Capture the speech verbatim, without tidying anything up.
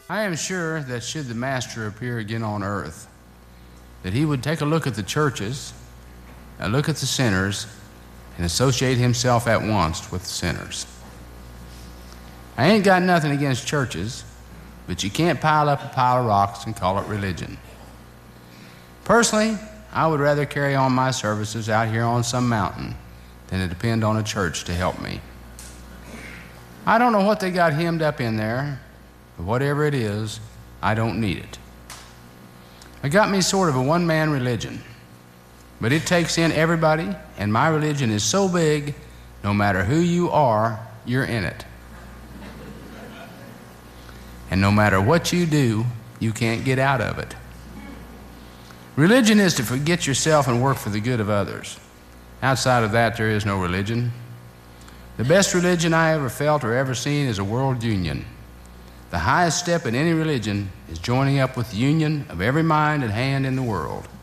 I am sure that should the Master appear again on earth, that he would take a look at the churches, a look at the sinners, and associate himself at once with the sinners. I ain't got nothing against churches, but you can't pile up a pile of rocks and call it religion. Personally, I would rather carry on my services out here on some mountain than to depend on a church to help me. I don't know what they got hemmed up in there, but whatever it is, I don't need it. I got me sort of a one-man religion, but it takes in everybody, and my religion is so big, no matter who you are, you're in it. And no matter what you do, you can't get out of it. Religion is to forget yourself and work for the good of others. Outside of that, there is no religion. The best religion I ever felt or ever seen is a world union. The highest step in any religion is joining up with the union of every mind and hand in the world.